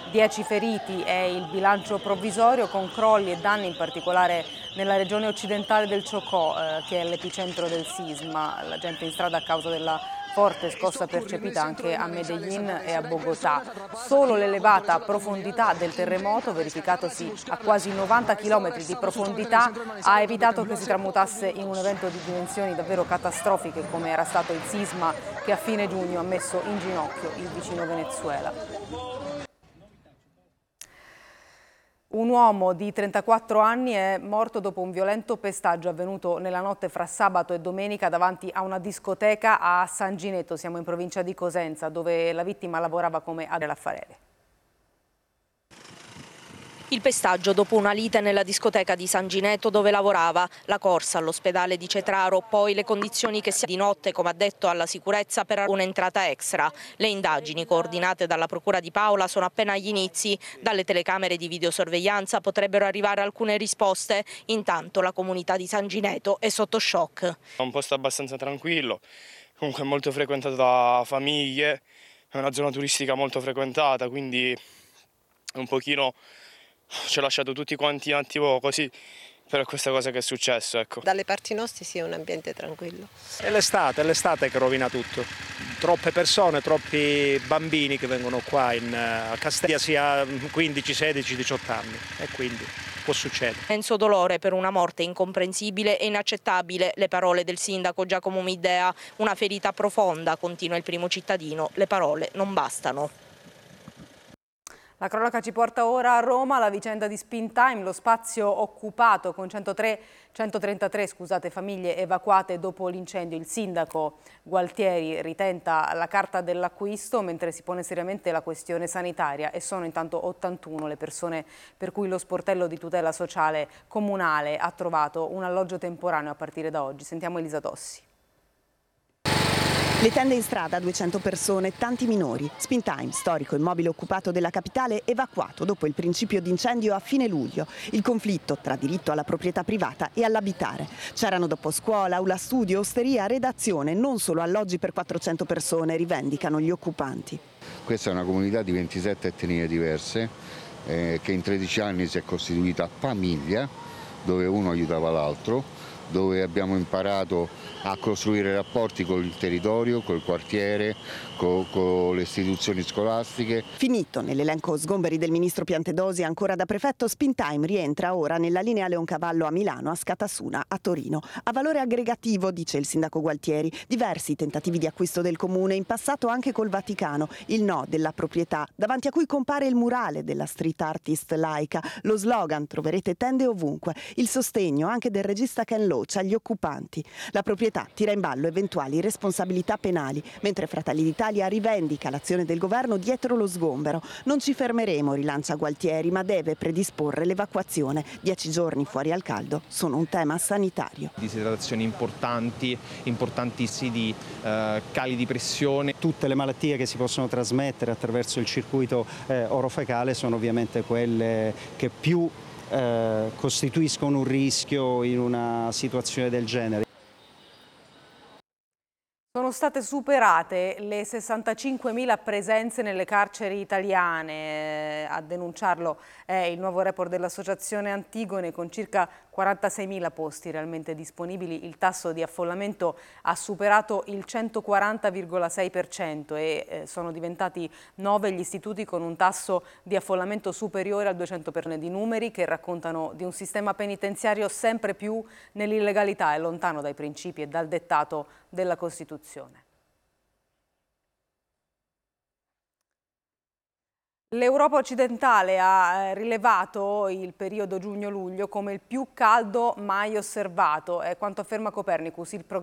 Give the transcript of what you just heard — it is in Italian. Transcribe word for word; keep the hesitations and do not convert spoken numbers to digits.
dieci feriti è il bilancio provvisorio, con crolli e danni in particolare nella regione occidentale del Chocó, eh, che è l'epicentro del sisma. La gente in strada a causa della forte scossa percepita anche a Medellín e a Bogotà. Solo l'elevata profondità del terremoto, verificatosi a quasi novanta chilometri di profondità, ha evitato che si tramutasse in un evento di dimensioni davvero catastrofiche come era stato il sisma che a fine giugno ha messo in ginocchio il vicino Venezuela. Un uomo di trentaquattro anni è morto dopo un violento pestaggio avvenuto nella notte fra sabato e domenica davanti a una discoteca a San Gineto, siamo in provincia di Cosenza, dove la vittima lavorava come raffarele. Il pestaggio dopo una lite nella discoteca di San Gineto dove lavorava, la corsa all'ospedale di Cetraro, poi le condizioni che si ha di notte, come ha detto alla sicurezza, per un'entrata extra. Le indagini coordinate dalla Procura di Paola sono appena agli inizi. Dalle telecamere di videosorveglianza potrebbero arrivare alcune risposte. Intanto la comunità di San Gineto è sotto shock. È un posto abbastanza tranquillo, comunque molto frequentato da famiglie, è una zona turistica molto frequentata, quindi un pochino ci ha lasciato tutti quanti un attimo così per questa cosa che è successo, ecco. Dalle parti nostre sì, è un ambiente tranquillo. È l'estate, è l'estate che rovina tutto. Troppe persone, troppi bambini che vengono qua in, a Castegna, sia quindici, sedici, diciotto anni, e quindi può succedere. Immenso dolore per una morte incomprensibile e inaccettabile, le parole del sindaco Giacomo Middea. Una ferita profonda, continua il primo cittadino, le parole non bastano. La cronaca ci porta ora a Roma, la vicenda di Spintime, lo spazio occupato con centotré, centotrentatré scusate, famiglie evacuate dopo l'incendio. Il sindaco Gualtieri ritenta la carta dell'acquisto mentre si pone seriamente la questione sanitaria, e sono intanto ottantuno le persone per cui lo sportello di tutela sociale comunale ha trovato un alloggio temporaneo a partire da oggi. Sentiamo Elisa Tossi. Le tende in strada, duecento persone, tanti minori. Spintime, storico immobile occupato della capitale, evacuato dopo il principio d'incendio a fine luglio. Il conflitto tra diritto alla proprietà privata e all'abitare. C'erano dopo scuola, aula studio, osteria, redazione, non solo alloggi per quattrocento persone, rivendicano gli occupanti. Questa è una comunità di ventisette etnie diverse eh, che in tredici anni si è costituita famiglia, dove uno aiutava l'altro, dove abbiamo imparato a costruire rapporti con il territorio, col quartiere, con, con le istituzioni scolastiche. Finito nell'elenco sgomberi del ministro Piantedosi ancora da prefetto, Spintime rientra ora nella linea Leoncavallo a Milano, a Scatassuna a Torino. A valore aggregativo, dice il sindaco Gualtieri, diversi tentativi di acquisto del comune, in passato anche col Vaticano, il no della proprietà, davanti a cui compare il murale della street artist laica, lo slogan "troverete tende ovunque", il sostegno anche del regista Ken Loach agli occupanti. La proprietà tira in ballo eventuali responsabilità penali, mentre Fratelli d'Italia rivendica l'azione del governo dietro lo sgombero. Non ci fermeremo, rilancia Gualtieri, ma deve predisporre l'evacuazione. Dieci giorni fuori al caldo sono un tema sanitario. Disidratazioni importanti, importantissimi di eh, cali di pressione. Tutte le malattie che si possono trasmettere attraverso il circuito eh, orofecale sono ovviamente quelle che più eh, costituiscono un rischio in una situazione del genere. Sono state superate le sessantacinquemila presenze nelle carceri italiane, a denunciarlo è il nuovo report dell'Associazione Antigone. Con circa quarantaseimila posti realmente disponibili, il tasso di affollamento ha superato il centoquaranta virgola sei per cento e eh, sono diventati nove gli istituti con un tasso di affollamento superiore al duecento per cento, di numeri che raccontano di un sistema penitenziario sempre più nell'illegalità e lontano dai principi e dal dettato della Costituzione. L'Europa occidentale ha rilevato il periodo giugno-luglio come il più caldo mai osservato, è quanto afferma Copernicus, il programma